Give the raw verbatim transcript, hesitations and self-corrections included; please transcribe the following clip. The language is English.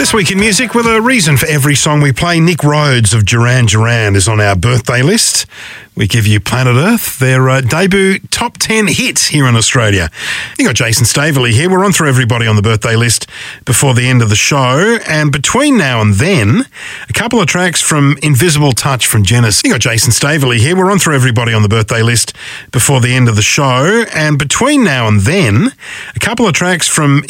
This week in music, with a reason for every song we play, Nick Rhodes of Duran Duran is on our birthday list. We give you Planet Earth, their uh, debut top ten hit here in Australia. You got Jason Staveley here. We'll run through everybody on the birthday list before the end of the show. And between now and then, a couple of tracks from Invisible Touch from Genesis. You got Jason Staveley here. We'll run through everybody on the birthday list before the end of the show. And between now and then, a couple of tracks from